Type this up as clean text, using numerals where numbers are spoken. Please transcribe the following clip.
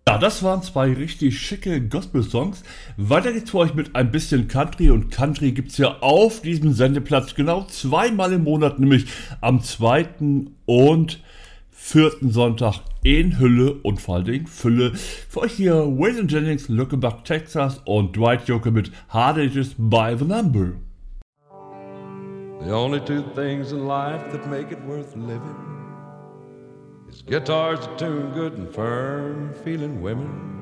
Ja, das waren zwei richtig schicke Gospel-Songs. Weiter geht's für euch mit ein bisschen Country. Und Country gibt's ja auf diesem Sendeplatz genau zweimal im Monat, nämlich am zweiten und vierten Sonntag in Hülle und vor allen Dingen Fülle. Für euch hier Waylon Jennings, Luckenbach, Texas und Dwight Yoakam mit Hard Ages by the Number. The only two things in life that make it worth living is guitars that tune good and firm feeling women.